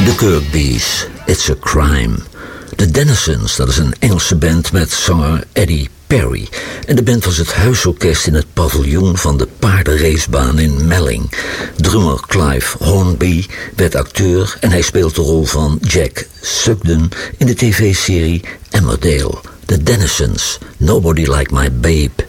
De Kirkbees, It's a Crime. De Dennisons, dat is een Engelse band met zanger Eddie Perry. En de band was het huisorkest in het paviljoen van de paardenracebaan in Melling. Drummer Clive Hornby werd acteur en hij speelt de rol van Jack Sugden in de tv-serie Emmerdale. De Dennisons, Nobody Like My Babe.